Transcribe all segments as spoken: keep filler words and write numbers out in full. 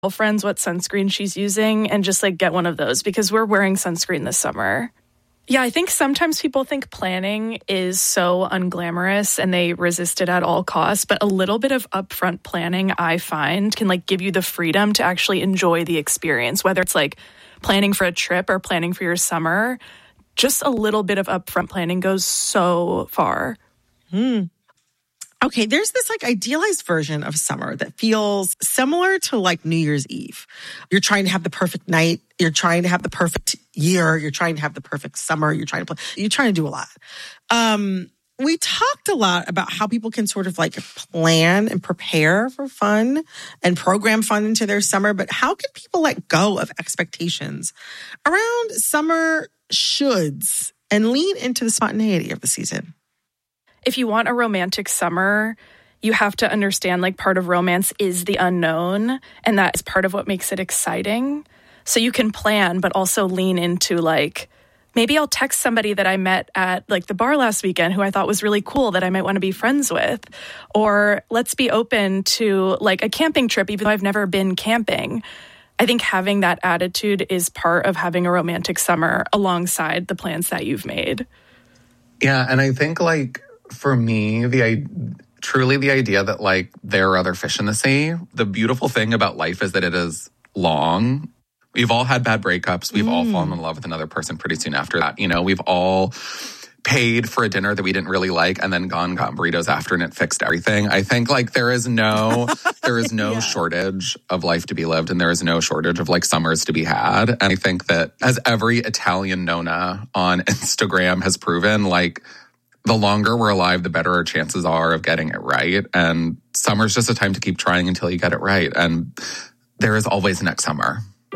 girlfriends what sunscreen she's using and just like get one of those because we're wearing sunscreen this summer. Yeah, I think sometimes people think planning is so unglamorous and they resist it at all costs, but a little bit of upfront planning, I find, can like give you the freedom to actually enjoy the experience, whether it's like planning for a trip or planning for your summer. Just a little bit of upfront planning goes so far. Hmm. Okay, there's this like idealized version of summer that feels similar to like New Year's Eve. You're trying to have the perfect night. You're trying to have the perfect year. You're trying to have the perfect summer. You're trying to play. You're trying to do a lot. Um, we talked a lot about how people can sort of like plan and prepare for fun and program fun into their summer. But how can people let go of expectations around summer shoulds and lean into the spontaneity of the season? If you want a romantic summer, you have to understand like part of romance is the unknown, and that is part of what makes it exciting. So you can plan, but also lean into like, maybe I'll text somebody that I met at like the bar last weekend who I thought was really cool that I might want to be friends with. Or let's be open to like a camping trip, even though I've never been camping. I think having that attitude is part of having a romantic summer alongside the plans that you've made. Yeah, and I think like, for me, the I, truly the idea that, like, there are other fish in the sea. The beautiful thing about life is that it is long. We've all had bad breakups. We've mm. all fallen in love with another person pretty soon after that. You know, we've all paid for a dinner that we didn't really like and then gone got burritos after and it fixed everything. I think, like, there is no there is no yeah. shortage of life to be lived, and there is no shortage of, like, summers to be had. And I think that, as every Italian Nona on Instagram has proven, like, the longer we're alive, the better our chances are of getting it right. And summer's just a time to keep trying until you get it right. And there is always next summer.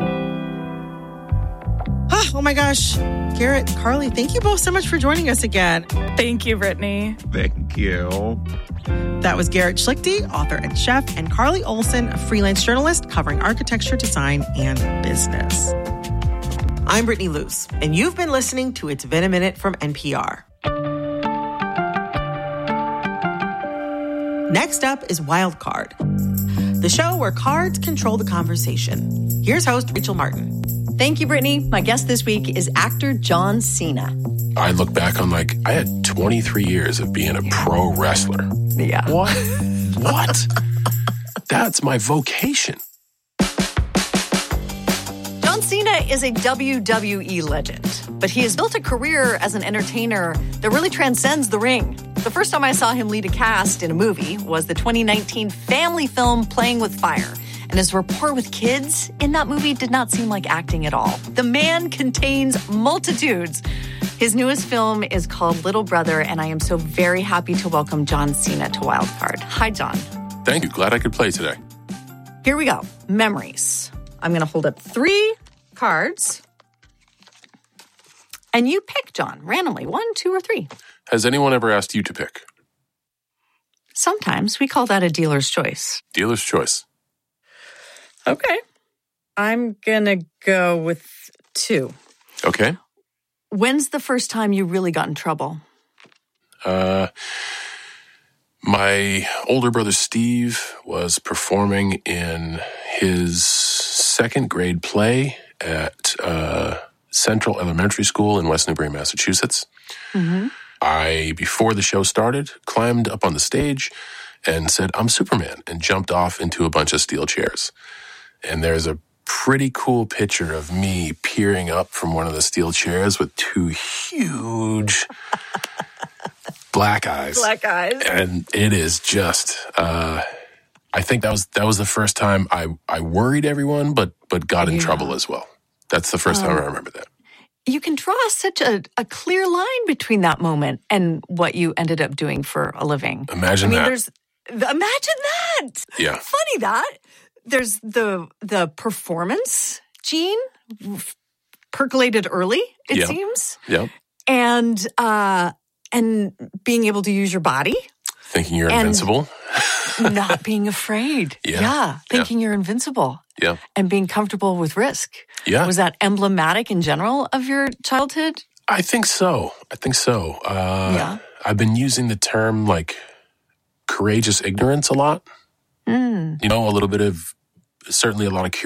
Oh my gosh. Garrett, Carly, thank you both so much for joining us again. Thank you, Brittany. Thank you. That was Garrett Schlichty, author and chef, and Carly Olson, a freelance journalist covering architecture, design, and business. I'm Brittany Luce, and you've been listening to It's Been a Minute from N P R. Next up is Wild Card, the show where cards control the conversation. Here's host Rachel Martin. Thank you, Brittany. My guest this week is actor John Cena. I look back on like, I had twenty-three years of being a pro wrestler. Yeah. What? What? That's my vocation. John Cena is a W W E legend, but he has built a career as an entertainer that really transcends the ring. The first time I saw him lead a cast in a movie was the twenty nineteen family film Playing with Fire. And his rapport with kids in that movie did not seem like acting at all. The man contains multitudes. His newest film is called Little Brother, and I am so very happy to welcome John Cena to Wild Card. Hi, John. Thank you. Glad I could play today. Here we go. Memories. I'm going to hold up three cards. And you pick, John, randomly. One, two, or three. Has anyone ever asked you to pick? Sometimes. We call that a dealer's choice. Dealer's choice. Okay. I'm going to go with two. Okay. When's the first time you really got in trouble? Uh, my older brother Steve was performing in his second grade play at uh, Central Elementary School in West Newbury, Massachusetts. Mm-hmm. I, before the show started, climbed up on the stage and said, "I'm Superman," and jumped off into a bunch of steel chairs. And there's a pretty cool picture of me peering up from one of the steel chairs with two huge black eyes. Black eyes. And it is just, uh, I think that was that was the first time I, I worried everyone, but but got in yeah. trouble as well. That's the first um, time I remember that. You can draw such a, a clear line between that moment and what you ended up doing for a living. Imagine I mean, that. There's, imagine that. Yeah. Funny that. There's the the performance gene percolated early, it yep. seems. Yeah. And uh, and being able to use your body. Thinking you're invincible. Not being afraid. Yeah. yeah. Thinking yeah. you're invincible. Yeah. And being comfortable with risk. Yeah. Was that emblematic in general of your childhood? I think so. I think so. Uh, yeah. I've been using the term like courageous ignorance a lot. Mm. You know, a little bit of certainly a lot of